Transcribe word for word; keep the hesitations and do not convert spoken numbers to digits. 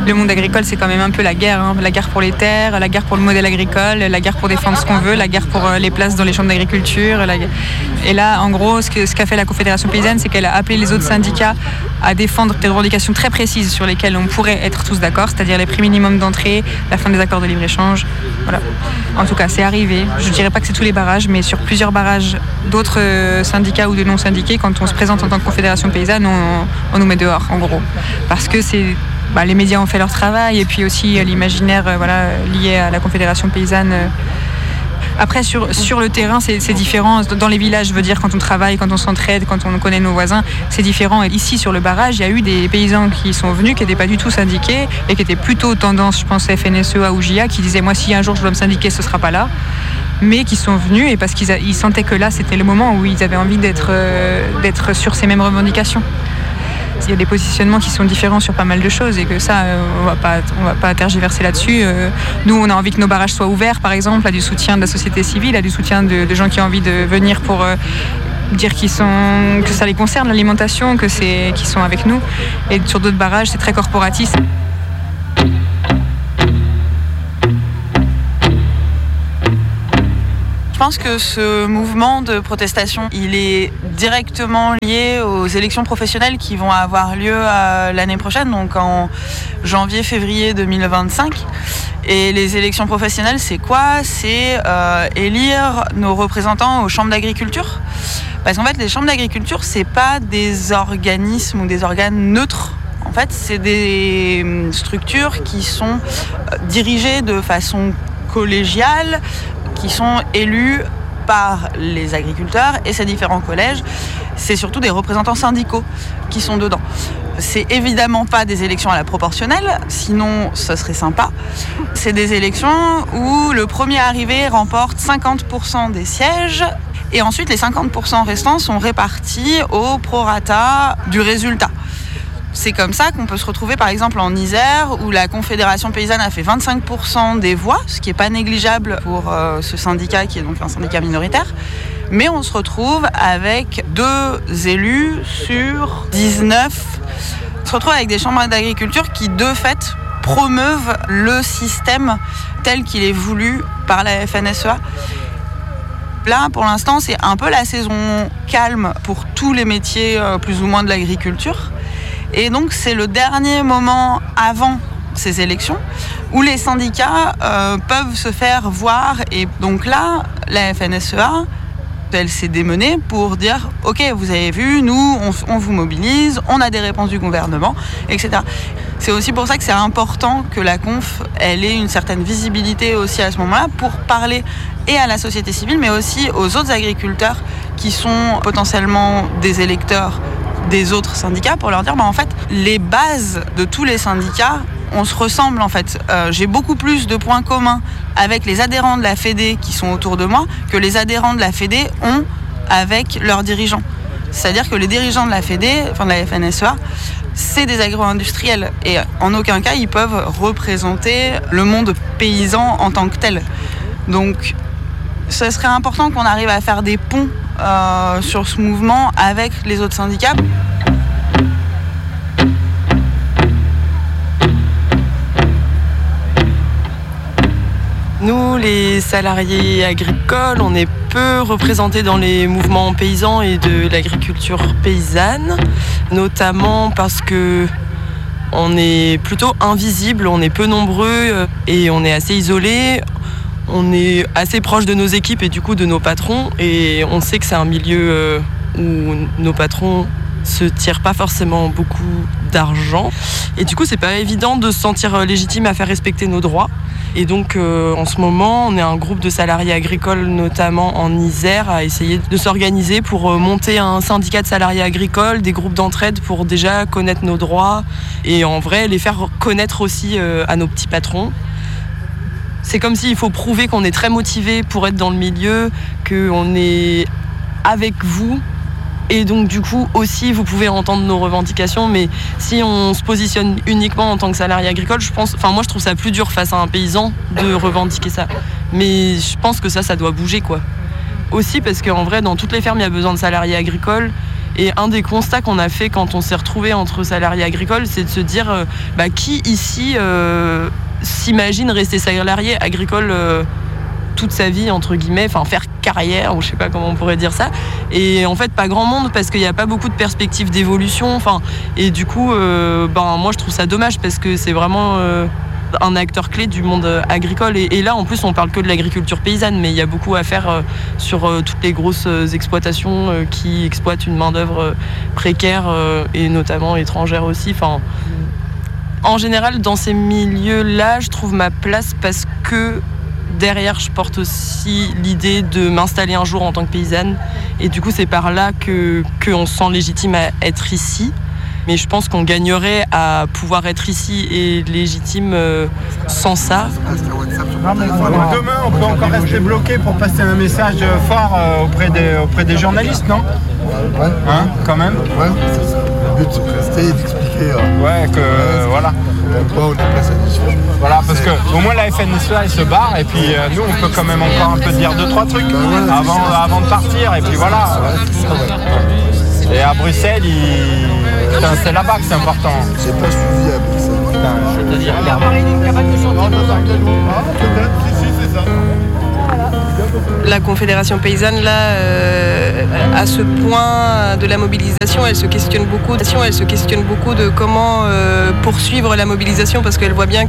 le monde agricole, c'est quand même un peu la guerre, hein. La guerre pour les terres, la guerre pour le modèle agricole, la guerre pour défendre ce qu'on veut, la guerre pour les places dans les chambres d'agriculture. La... Et là, en gros, ce, que, ce qu'a fait la Confédération paysanne, c'est qu'elle a appelé les autres syndicats à défendre des revendications très précises sur lesquelles on pourrait être tous d'accord, c'est-à-dire les prix minimums d'entrée, la fin des accords de libre-échange. Voilà. En tout cas, c'est arrivé. Je ne dirais pas que c'est tous les barrages, mais sur plusieurs barrages d'autres syndicats ou de non-syndiqués, quand on se présente en tant que Confédération paysanne, on, on nous met dehors, en gros. Parce que c'est, bah, les médias ont fait leur travail, et puis aussi l'imaginaire euh, voilà, lié à la Confédération paysanne. Euh, Après, sur, sur le terrain, c'est, c'est différent. Dans les villages, je veux dire, quand on travaille, quand on s'entraide, quand on connaît nos voisins, c'est différent. Et ici, sur le barrage, il y a eu des paysans qui sont venus, qui n'étaient pas du tout syndiqués et qui étaient plutôt tendance, je pense, F N S E A ou J A, qui disaient « Moi, si un jour je dois me syndiquer, ce ne sera pas là ». Mais qui sont venus et parce qu'ils a, ils sentaient que là, c'était le moment où ils avaient envie d'être, euh, d'être sur ces mêmes revendications. Il y a des positionnements qui sont différents sur pas mal de choses et que ça, euh, on va pas, on va pas tergiverser là-dessus. Euh, nous, on a envie que nos barrages soient ouverts, par exemple, à du soutien de la société civile, à du soutien de, de gens qui ont envie de venir pour euh, dire qu'ils sont, que ça les concerne, l'alimentation, que c'est, qu'ils sont avec nous. Et sur d'autres barrages, c'est très corporatiste. Je pense que ce mouvement de protestation, il est directement lié aux élections professionnelles qui vont avoir lieu euh, l'année prochaine, donc en janvier-février deux mille vingt-cinq. Et les élections professionnelles, c'est quoi ? C'est euh, élire nos représentants aux chambres d'agriculture. Parce qu'en fait, les chambres d'agriculture, c'est pas des organismes ou des organes neutres. En fait, c'est des structures qui sont dirigées de façon collégiale, qui sont élus par les agriculteurs et ces différents collèges. C'est surtout des représentants syndicaux qui sont dedans. C'est évidemment pas des élections à la proportionnelle, sinon ce serait sympa. C'est des élections où le premier arrivé remporte cinquante pour cent des sièges et ensuite les cinquante pour cent restants sont répartis au prorata du résultat. C'est comme ça qu'on peut se retrouver par exemple en Isère où la Confédération paysanne a fait vingt-cinq pour cent des voix, ce qui n'est pas négligeable pour euh, ce syndicat qui est donc un syndicat minoritaire. Mais on se retrouve avec deux élus sur dix-neuf. On se retrouve avec des chambres d'agriculture qui de fait promeuvent le système tel qu'il est voulu par la F N S E A. Là, pour l'instant, c'est un peu la saison calme pour tous les métiers euh, plus ou moins de l'agriculture. Et donc, c'est le dernier moment avant ces élections où les syndicats euh, peuvent se faire voir. Et donc là, la F N S E A, elle s'est démenée pour dire « Ok, vous avez vu, nous, on, on vous mobilise, on a des réponses du gouvernement, et cetera » C'est aussi pour ça que c'est important que la conf, elle ait une certaine visibilité aussi à ce moment-là pour parler et à la société civile, mais aussi aux autres agriculteurs qui sont potentiellement des électeurs des autres syndicats pour leur dire bah en fait les bases de tous les syndicats on se ressemble en fait. Euh, j'ai beaucoup plus de points communs avec les adhérents de la Fédé qui sont autour de moi que les adhérents de la Fédé ont avec leurs dirigeants. C'est-à-dire que les dirigeants de la Fédé, enfin de la F N S E A, c'est des agro-industriels et en aucun cas ils peuvent représenter le monde paysan en tant que tel. Donc ce serait important qu'on arrive à faire des ponts euh, sur ce mouvement avec les autres syndicats. Nous, les salariés agricoles, on est peu représentés dans les mouvements paysans et de l'agriculture paysanne, notamment parce que on est plutôt invisible, on est peu nombreux et on est assez isolés. On est assez proche de nos équipes et du coup de nos patrons et on sait que c'est un milieu où nos patrons se tirent pas forcément beaucoup d'argent et du coup c'est pas évident de se sentir légitime à faire respecter nos droits et donc euh, en ce moment on est un groupe de salariés agricoles notamment en Isère à essayer de s'organiser pour monter un syndicat de salariés agricoles, des groupes d'entraide pour déjà connaître nos droits et en vrai les faire connaître aussi euh, à nos petits patrons. C'est comme s'il faut prouver qu'on est très motivé pour être dans le milieu, qu'on est avec vous. Et donc du coup aussi vous pouvez entendre nos revendications, mais si on se positionne uniquement en tant que salarié agricole, je pense, enfin moi je trouve ça plus dur face à un paysan de revendiquer ça. Mais je pense que ça, ça doit bouger quoi. Aussi parce qu'en vrai dans toutes les fermes il y a besoin de salariés agricoles Et un des constats qu'on a fait quand on s'est retrouvés entre salariés agricoles, c'est de se dire euh, bah, qui ici euh, s'imagine rester salarié agricole euh, toute sa vie, entre guillemets, enfin faire carrière, ou je sais pas comment on pourrait dire ça. Et en fait, pas grand monde, parce qu'il n'y a pas beaucoup de perspectives d'évolution. Enfin, et du coup, euh, ben, moi, je trouve ça dommage, parce que c'est vraiment euh, un acteur clé du monde agricole. Et, et là, en plus, on parle que de l'agriculture paysanne, mais il y a beaucoup à faire euh, sur euh, toutes les grosses euh, exploitations euh, qui exploitent une main-d'œuvre euh, précaire, euh, et notamment étrangère aussi. Enfin, en général, dans ces milieux-là, je trouve ma place, parce que derrière, je porte aussi l'idée de m'installer un jour en tant que paysanne. Et du coup, c'est par là que, qu'on se sent légitime à être ici. Mais je pense qu'on gagnerait à pouvoir être ici et légitime euh, sans ça. Non, mais voilà. Demain, on peut encore rester bloqué pour passer un message fort euh, auprès, des, auprès des journalistes, non ? Ouais. Hein, quand même ? Ouais. Le but, c'est de rester et d'expliquer. Euh, ouais, que euh, voilà. Pourquoi on est place à discussion. Voilà, parce que au moins la F N S E A elle se barre et puis euh, nous on peut quand même encore un peu dire deux trois trucs avant, avant de partir et puis voilà. Et à Bruxelles, il... Putain, c'est là-bas que c'est important. C'est pas suivi à Bruxelles. Putain, je te dis, regarde. La Confédération paysanne, là, euh, à ce point de la mobilisation, elle se questionne beaucoup. Elle se questionne beaucoup de comment euh, poursuivre la mobilisation, parce qu'elle voit bien